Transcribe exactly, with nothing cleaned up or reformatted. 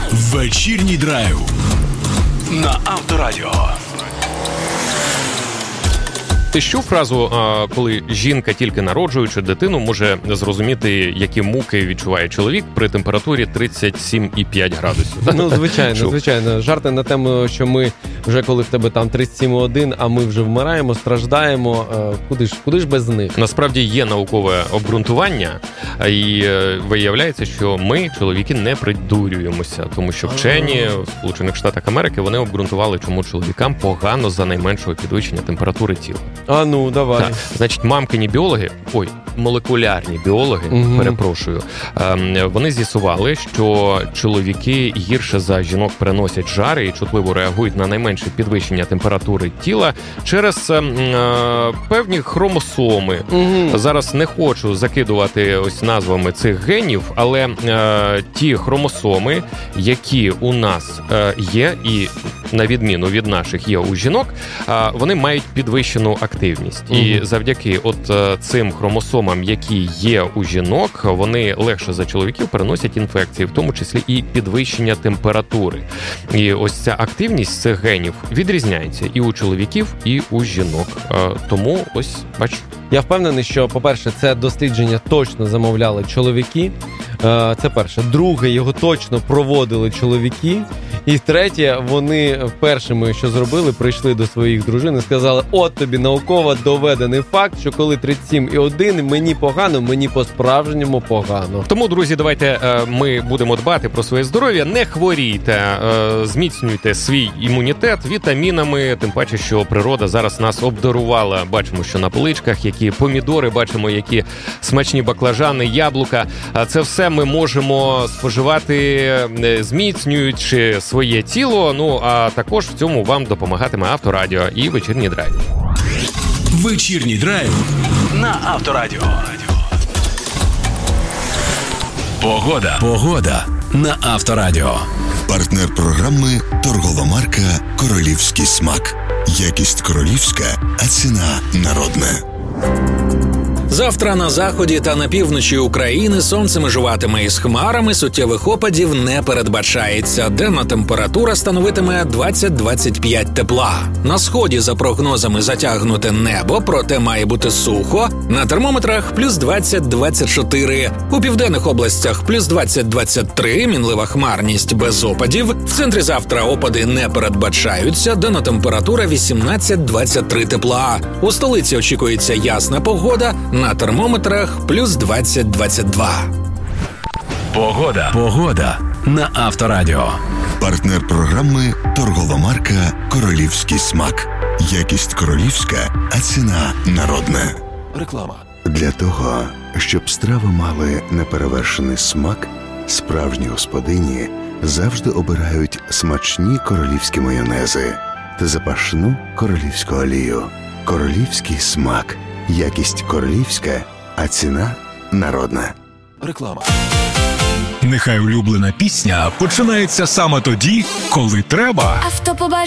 Вечірній драйв на Авторадіо. Ти чув фразу, коли жінка, тільки народжуючи дитину, може зрозуміти, які муки відчуває чоловік при температурі тридцять сім і п'ять градусів? Ну, звичайно, Шо? звичайно. Жарти на тему, що ми вже коли в тебе там тридцять сім і один, а ми вже вмираємо, страждаємо, куди ж, куди ж без них? Насправді є наукове обґрунтування, і виявляється, що ми, чоловіки, не придурюємося, тому що вчені в Сполучених Штатах Америки, вони обґрунтували, чому чоловікам погано за найменшого підвищення температури тіла. А ну, давай. Так. Значить, мамкині біологи, ой, молекулярні біологи, угу. перепрошую, вони з'ясували, що чоловіки гірше за жінок переносять жари і чутливо реагують на найменше підвищення температури тіла через е, певні хромосоми. Угу. Зараз не хочу закидувати ось назвами цих генів, але е, ті хромосоми, які у нас е, є, і на відміну від наших є у жінок, е, вони мають підвищену активність. Угу. І завдяки от е, цим хромосомам, які є у жінок, вони легше за чоловіків переносять інфекції, в тому числі і підвищення температури. І ось ця активність цих генів відрізняється і у чоловіків, і у жінок. Е, тому ось, бач. Я впевнений, що, по-перше, це дослідження точно замовляли чоловіки. Е, це перше. Друге, його точно проводили чоловіки. І третє, вони першими, що зробили, прийшли до своїх дружин і сказали: от тобі науково доведений факт, що коли тридцять сім і один, мені погано, мені по-справжньому погано. Тому, друзі, давайте ми будемо дбати про своє здоров'я, не хворійте, зміцнюйте свій імунітет вітамінами, тим паче, що природа зараз нас обдарувала. Бачимо, що на поличках які помідори, бачимо, які смачні баклажани, яблука. Це все ми можемо споживати, зміцнюючи своє тіло, ну а також в цьому вам допомагатиме Авторадіо і Вечірній драйв. Вечірній драйв на Авторадіо. Погода. Погода на Авторадіо. Партнер програми – торгова марка «Королівський смак». Якість королівська, а ціна народна. Завтра на заході та на півночі України сонце межуватиме із хмарами, суттєвих опадів не передбачається. Денна температура становитиме двадцять-двадцять п'ять тепла. На сході, за прогнозами, затягнуте небо, проте має бути сухо. На термометрах плюс двадцять-двадцять чотири. У південних областях плюс двадцять-двадцять три, мінлива хмарність без опадів. В центрі завтра опади не передбачаються. Денна температура вісімнадцять-двадцять три тепла. У столиці очікується ясна погода. На термометрах плюс двадцять-двадцять два. Погода. Погода на Авторадіо. Партнер програми – торгова марка «Королівський смак». Якість королівська, а ціна народна. Реклама. Для того, щоб страви мали неперевершений смак, справжні господині завжди обирають смачні королівські майонези та запашну королівську олію. Королівський смак. Якість королівська, а ціна народна. Реклама. Нехай улюблена пісня починається саме тоді, коли треба. Автопобажання.